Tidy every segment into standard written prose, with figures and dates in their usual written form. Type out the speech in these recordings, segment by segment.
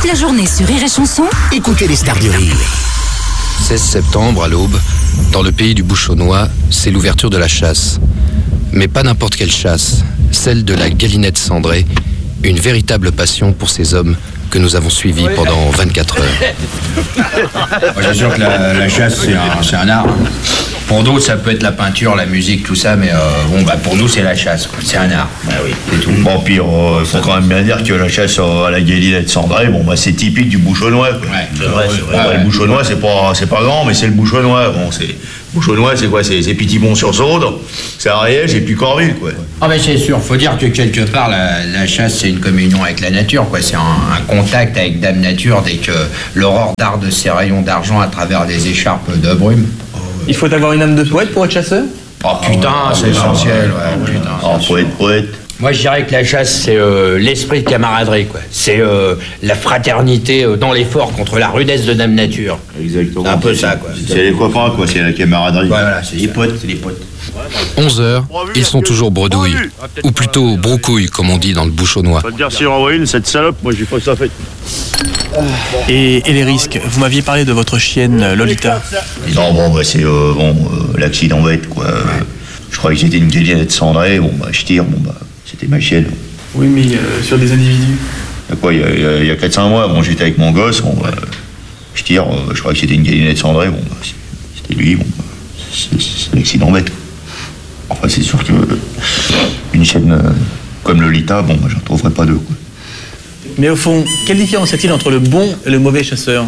Toute la journée sur Rire et Chanson, écoutez les stars du rire. 16 septembre, à l'aube, dans le pays du Bouchonnois, c'est l'ouverture de la chasse. Mais pas n'importe quelle chasse, celle de la galinette cendrée, une véritable passion pour ces hommes que nous avons suivis pendant 24 heures. Moi, j'assure que la chasse, c'est un art. Pour d'autres, ça peut être la peinture, la musique, tout ça, mais pour nous, c'est la chasse, quoi. C'est un art. Ah oui, c'est tout. Bon, puis il faut quand même bien dire que la chasse à la galinette cendrée, c'est typique du Bouchonnois. Ouais, c'est vrai. Le Bouchonnois, c'est pas grand, mais c'est le Bouchonnois. Bouchonnois, c'est quoi? C'est Pitibon-sur-Saude, c'est Ariège et puis Corville, quoi. Ah ben c'est sûr, faut dire que quelque part, la chasse, c'est une communion avec la nature, quoi. C'est un contact avec Dame Nature dès que l'aurore darde ses rayons d'argent à travers les écharpes de brume. Il faut avoir une âme de poète pour être chasseur? Oh putain, c'est essentiel, ouais, putain. Poète. Moi, je dirais que la chasse, c'est l'esprit de camaraderie, quoi. C'est la fraternité dans l'effort contre la rudesse de Dame Nature. Exactement. C'est un peu ça, quoi. C'est les copains, quoi. C'est la camaraderie. Voilà, c'est les potes, 11h, ils sont toujours bredouilles, ou plutôt broucouilles, comme on dit dans le Bouchonnois. Faut te dire, si on envoie une, cette salope, moi, j'ai pas ça fait. Et les risques? Vous m'aviez parlé de votre chienne Lolita. Non, c'est l'accident bête, quoi. Je croyais que j'étais une galinette cendrée, je tire, c'était ma chienne. Oui, mais sur des individus. Il y a 4-5 mois, j'étais avec mon gosse, je tire, je croyais que c'était une galinette cendrée, c'était lui, c'est l'accident bête. Enfin, c'est sûr que une chienne comme Lolita, j'en trouverais pas deux, quoi. Mais au fond, quelle différence y a-t-il entre le bon et le mauvais chasseur? Je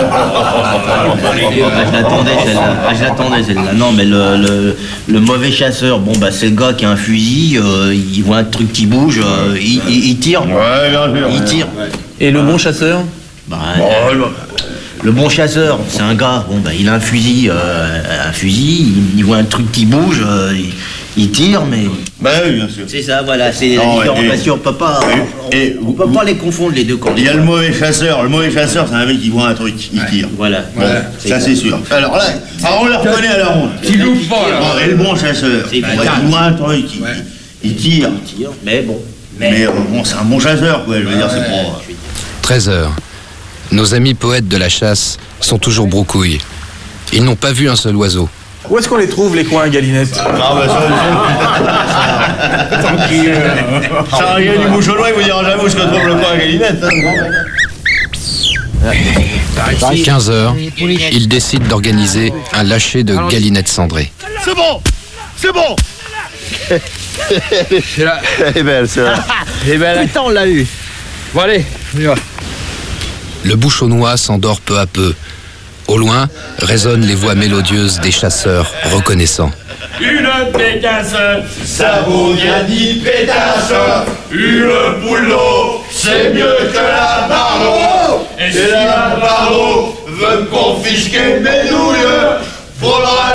l'attendais celle-là. Non, mais le mauvais chasseur, c'est le gars qui a un fusil, il voit un truc qui bouge, il tire. Ouais, bien sûr. Il tire. Et le bon chasseur? Le bon chasseur, c'est un gars, il a un fusil, il voit un truc qui bouge, il tire, mais... Oui, bien sûr. C'est ça, voilà, c'est la différenciation. On peut pas les confondre, les deux camps. Il y a le mauvais chasseur. Le mauvais chasseur, c'est un mec qui voit un truc, il tire. Voilà. Ça, c'est sûr. Alors là, on le reconnaît à la ronde. Tu loupe pas, là. Et le bon chasseur, il voit un truc, il tire. Mais bon. Mais c'est un bon chasseur, quoi. Je veux dire, c'est pas... 13h. Nos amis poètes de la chasse sont toujours broucouilles. Ils n'ont pas vu un seul oiseau. Où est-ce qu'on les trouve, les coins à galinette? Ça, un gars du Bouchonnois, il vous dira jamais où se retrouve le coin à galinette. 15h, ils décident d'organiser un lâcher de galinette cendrée. C'est bon. Elle est belle, c'est vrai. Putain, on l'a eu. Bon, allez, on y va. Le Bouchonnois s'endort peu à peu. Au loin, résonnent les voix mélodieuses des chasseurs reconnaissants. Une pétasse, ça vaut bien 10 pétasses. Une boule d'eau, c'est mieux que la barreau. Et si la barreau veut me confisquer mes loups,